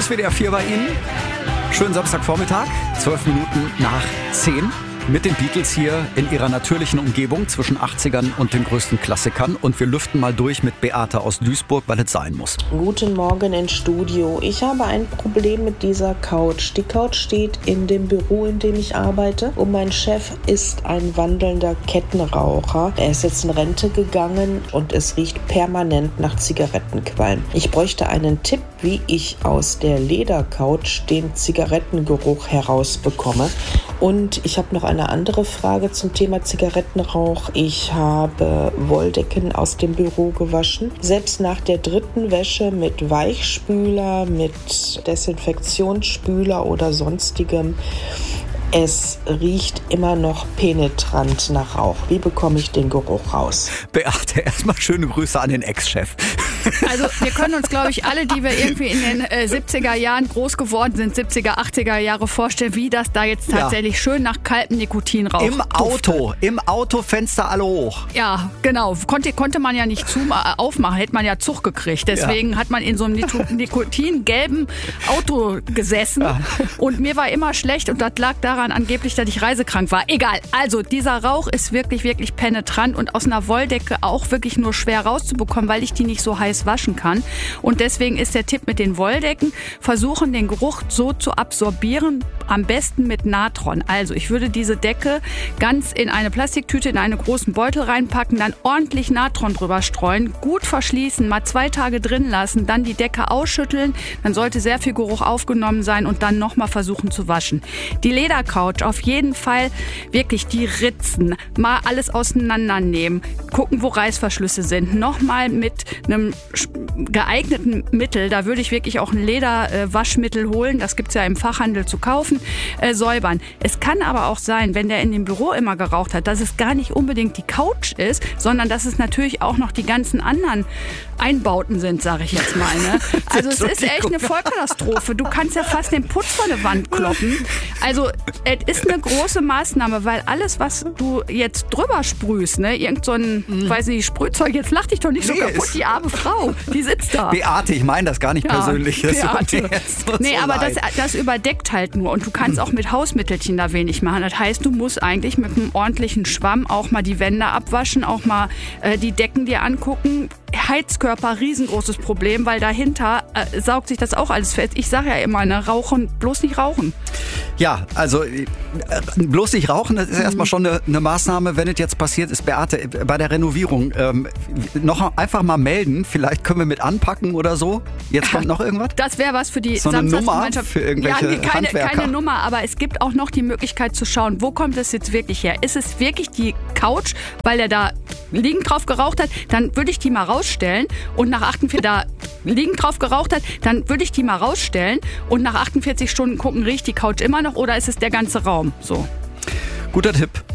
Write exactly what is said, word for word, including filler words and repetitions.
S W D R vier bei Ihnen. Schönen Samstagvormittag, zwölf Minuten nach zehn. Mit den Beatles hier in ihrer natürlichen Umgebung zwischen achtzigern und den größten Klassikern. Und wir lüften mal durch mit Beate aus Duisburg, weil es sein muss. Guten Morgen ins Studio. Ich habe ein Problem mit dieser Couch. Die Couch steht in dem Büro, in dem ich arbeite. Und mein Chef ist ein wandelnder Kettenraucher. Er ist jetzt in Rente gegangen und es riecht permanent nach Zigarettenqualm. Ich bräuchte einen Tipp, wie ich aus der Ledercouch den Zigarettengeruch herausbekomme. Und ich habe noch eine andere Frage zum Thema Zigarettenrauch. Ich habe Wolldecken aus dem Büro gewaschen. Selbst nach der dritten Wäsche mit Weichspüler, mit Desinfektionsspüler oder sonstigem. Es riecht immer noch penetrant nach Rauch. Wie bekomme ich den Geruch raus? Beate, erstmal schöne Grüße an den Ex-Chef. Also wir können uns, glaube ich, alle, die wir irgendwie in den äh, siebziger Jahren groß geworden sind, siebziger, achtziger Jahre vorstellen, wie das da jetzt tatsächlich ja. schön nach kaltem Nikotin raucht. Im Auto, im Autofenster alle hoch. Ja, genau. Konnte, konnte man ja nicht zu, aufmachen, hätte man ja Zug gekriegt. Deswegen ja. hat man in so einem nikotingelben Auto gesessen ja. und mir war immer schlecht und das lag daran angeblich, dass ich reisekrank war. Egal. Also dieser Rauch ist wirklich, wirklich penetrant und aus einer Wolldecke auch wirklich nur schwer rauszubekommen, weil ich die nicht so heiß waschen kann. Und deswegen ist der Tipp mit den Wolldecken, versuchen den Geruch so zu absorbieren, am besten mit Natron. Also ich würde diese Decke ganz in eine Plastiktüte, in einen großen Beutel reinpacken, dann ordentlich Natron drüber streuen, gut verschließen, mal zwei Tage drin lassen, dann die Decke ausschütteln, dann sollte sehr viel Geruch aufgenommen sein und dann nochmal versuchen zu waschen. Die Ledercouch auf jeden Fall wirklich die Ritzen, mal alles auseinandernehmen, gucken, wo Reißverschlüsse sind, nochmal mit einem geeigneten Mittel, da würde ich wirklich auch ein Lederwaschmittel holen, das gibt's ja im Fachhandel zu kaufen, äh, säubern. Es kann aber auch sein, wenn der in dem Büro immer geraucht hat, dass es gar nicht unbedingt die Couch ist, sondern dass es natürlich auch noch die ganzen anderen Einbauten sind, sage ich jetzt mal. Ne? Also es ist echt eine Vollkatastrophe. Du kannst ja fast den Putz vor der Wand kloppen. Also es ist eine große Maßnahme, weil alles, was du jetzt drüber sprühst, ne, irgend so ein, mhm. weiß nicht, Sprühzeug, jetzt lach dich doch nicht so nee, kaputt, die arme Frau, die sitzt da. Beate, ich meine das gar nicht ja, persönlich. Das Beate. So nee, so aber das, das überdeckt halt nur und du kannst auch mit Hausmittelchen da wenig machen. Das heißt, du musst eigentlich mit einem ordentlichen Schwamm auch mal die Wände abwaschen, auch mal äh, die Decken dir angucken. Heizkörper, riesengroßes Problem, weil dahinter äh, saugt sich das auch alles fest. Ich sage ja immer, ne, rauchen, bloß nicht rauchen. Ja, also äh, bloß nicht rauchen, das ist mhm. erstmal schon eine, eine Maßnahme, wenn es jetzt passiert ist. Beate, bei der Renovierung ähm, noch einfach mal melden, vielleicht können wir mit anpacken oder so. Jetzt kommt noch irgendwas? Das wäre was für die so eine Nummer für irgendwelche ja, keine, Handwerker. Keine Nummer, aber es gibt auch noch die Möglichkeit zu schauen, wo kommt es jetzt wirklich her? Ist es wirklich die Couch, weil er da liegend drauf geraucht hat? Dann würde ich die mal rausstellen und nach achtundvierzig da liegend drauf geraucht hat, dann würde ich die mal rausstellen und nach achtundvierzig Stunden gucken, riecht die Couch immer noch oder ist es der ganze Raum? So. Guter Tipp.